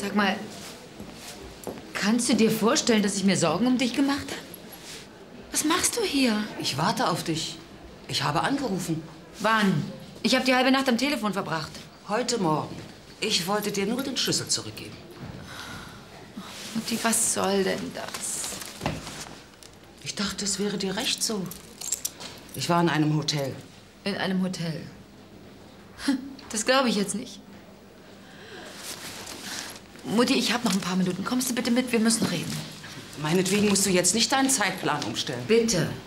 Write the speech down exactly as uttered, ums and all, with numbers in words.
Sag mal, kannst du dir vorstellen, dass ich mir Sorgen um dich gemacht habe? Was machst du hier? Ich warte auf dich. Ich habe angerufen. Wann? Ich habe die halbe Nacht am Telefon verbracht. Heute Morgen. Ich wollte dir nur den Schlüssel zurückgeben. Mutti, was soll denn das? Ich dachte, es wäre dir recht so. Ich war in einem Hotel. In einem Hotel? Das glaube ich jetzt nicht. Mutti, ich habe noch ein paar Minuten. Kommst du bitte mit? Wir müssen reden. Meinetwegen musst du jetzt nicht deinen Zeitplan umstellen. Bitte.